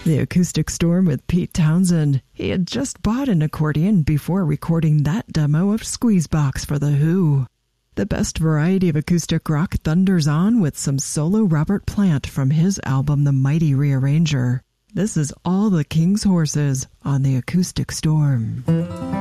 The Acoustic Storm with Pete Townshend. He had just bought an accordion before recording that demo of Squeezebox for The Who. The best variety of acoustic rock thunders on with some solo Robert Plant from his album The Mighty Rearranger. This is All the King's Horses on the Acoustic Storm.